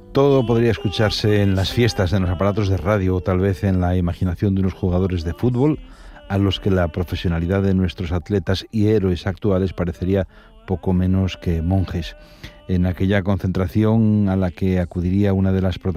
Todo podría escucharse en las fiestas, en los aparatos de radio o tal vez en la imaginación de unos jugadores de fútbol a los que la profesionalidad de nuestros atletas y héroes actuales parecería poco menos que monjes. En aquella concentración a la que acudiría una de las protagonistas